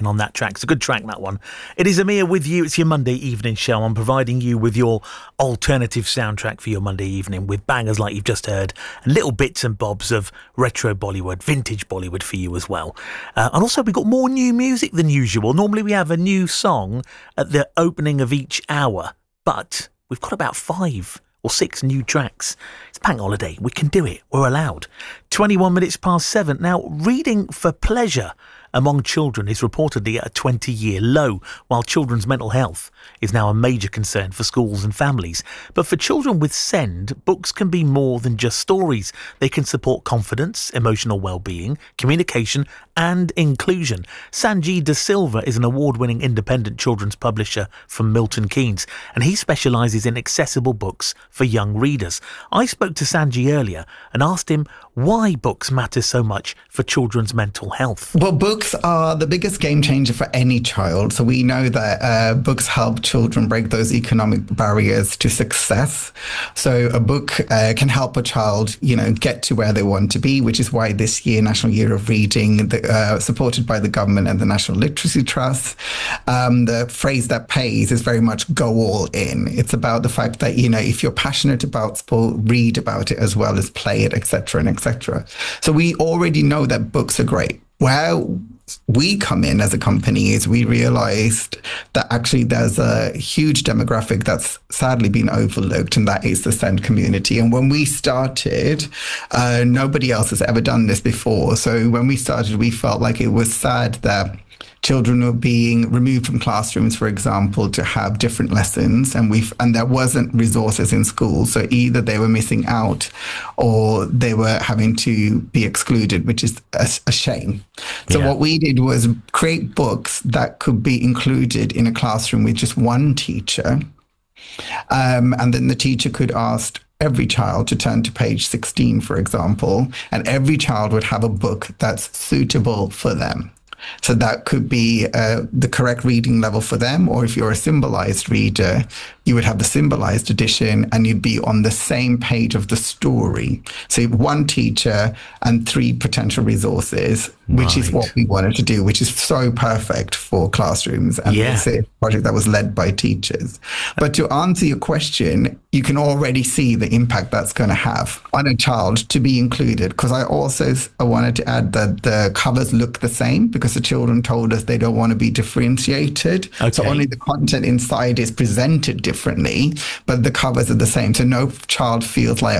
on that track. It's a good track, that one. It is Amir with you. It's your Monday evening show. I'm providing you with your alternative soundtrack for your Monday evening with bangers like you've just heard and little bits and bobs of retro Bollywood, vintage Bollywood for you as well. And also we've got more new music than usual. Normally we have a new song at the opening of each hour, but we've got about 5 or 6 new tracks. It's bank holiday. We can do it. We're allowed. 21 minutes past 7. Now, reading for pleasure among children is reportedly at a 20-year low, while children's mental health is now a major concern for schools and families. But for children with SEND, books can be more than just stories. They can support confidence, emotional well-being, communication and inclusion. Sanjay De Silva is an award-winning independent children's publisher from Milton Keynes, and he specialises in accessible books for young readers. I spoke to Sanjay earlier and asked him why books matter so much for children's mental health. Well, books are the biggest game changer for any child. So we know that books help children break those economic barriers to success. So a book can help a child, get to where they want to be, which is why this year, National Year of Reading, supported by the government and the National Literacy Trust, the phrase that pays is very much go all in. It's about the fact that, if you're passionate about sport, read about it as well as play it, etc. and etc. So we already know that books are great. Where we come in as a company is we realized that actually there's a huge demographic that's sadly been overlooked, and that is the SEND community. And when we started, nobody else has ever done this before. So when we started, we felt like it was sad that children were being removed from classrooms, for example, to have different lessons, and there wasn't resources in school. So either they were missing out or they were having to be excluded, which is a shame. So what we did was create books that could be included in a classroom with just one teacher. And then the teacher could ask every child to turn to page 16, for example, and every child would have a book that's suitable for them. So that could be the correct reading level for them, or if you're a symbolized reader, you would have the symbolized edition and you'd be on the same page of the story. So one teacher and 3 potential resources, which is what we wanted to do, which is so perfect for classrooms. And it's a project that was led by teachers. But to answer your question, you can already see the impact that's going to have on a child to be included. Because I also wanted to add that the covers look the same because the children told us they don't want to be differentiated. Okay. So only the content inside is presented differently, but the covers are the same. So no child feels like,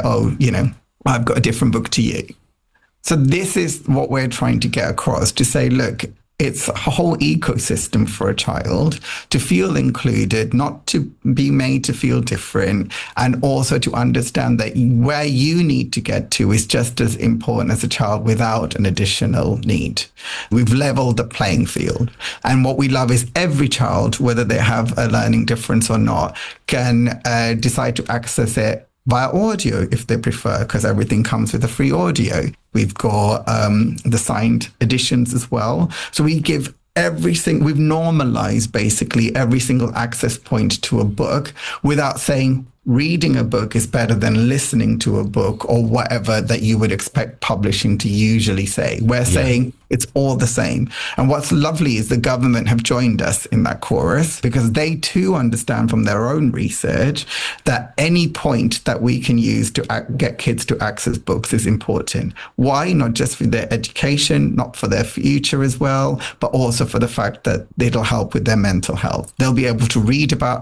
I've got a different book to you. So this is what we're trying to get across, to say, look, it's a whole ecosystem for a child to feel included, not to be made to feel different, and also to understand that where you need to get to is just as important as a child without an additional need. We've leveled the playing field. And what we love is every child, whether they have a learning difference or not, can decide to access it via audio if they prefer, because everything comes with a free audio. We've got the signed editions as well. So we give we've normalized basically every single access point to a book without saying reading a book is better than listening to a book or whatever that you would expect publishing to usually say. We're saying it's all the same. And what's lovely is the government have joined us in that chorus, because they too understand from their own research that any point that we can use to get kids to access books is important. Why? Not just for their education, not for their future as well, but also for the fact that it'll help with their mental health. They'll be able to read about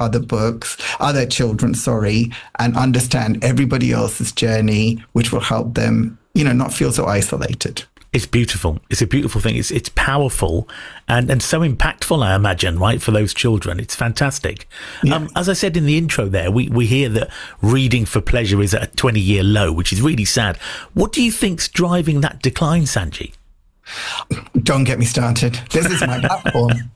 other children, and understand everybody else's journey, which will help them, not feel so isolated. It's beautiful. It's a beautiful thing. It's powerful and so impactful, I imagine, right, for those children. It's fantastic. Yeah. As I said in the intro there, we hear that reading for pleasure is at a 20-year low, which is really sad. What do you think's driving that decline, Sanjay? Don't get me started. This is my platform.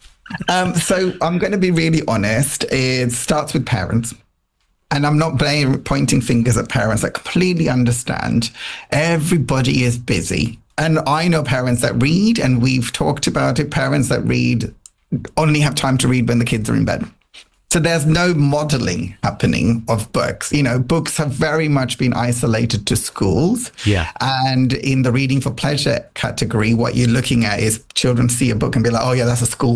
So I'm going to be really honest. It starts with parents. And I'm not pointing fingers at parents. I completely understand. Everybody is busy. And I know parents that read, and we've talked about it, parents that read only have time to read when the kids are in bed. So there's no modeling happening of books. Books have very much been isolated to schools. Yeah. And in the reading for pleasure category, what you're looking at is children see a book and be like, oh yeah, that's a school